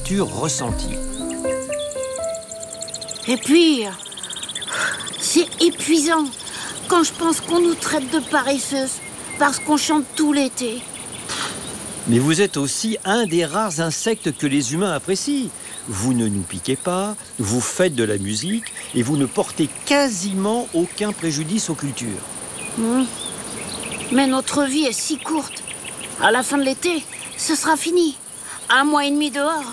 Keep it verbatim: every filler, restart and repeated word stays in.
température ressentie. Et puis, c'est épuisant quand je pense qu'on nous traite de paresseuses parce qu'on chante tout l'été. Mais vous êtes aussi un des rares insectes que les humains apprécient. Vous ne nous piquez pas, vous faites de la musique et vous ne portez quasiment aucun préjudice aux cultures. Mmh. Mais notre vie est si courte. À la fin de l'été, ce sera fini. Un mois et demi dehors.